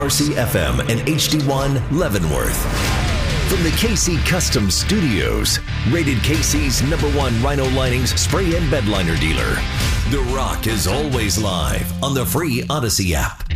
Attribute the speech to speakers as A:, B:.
A: RCFM and HD1 Leavenworth. From the KC Custom Studios, rated KC's #1 Rhino Linings spray and bed liner dealer. The Rock is always live on the free Odyssey app.